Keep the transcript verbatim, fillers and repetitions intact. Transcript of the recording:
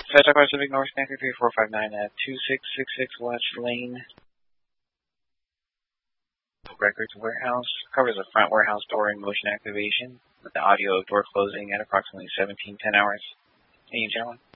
Central Pacific North Connector three four five nine at two six six six Watch Lane. Records warehouse. Covers the front warehouse door in motion activation with the audio of door closing at approximately seventeen ten hours. Any gentlemen?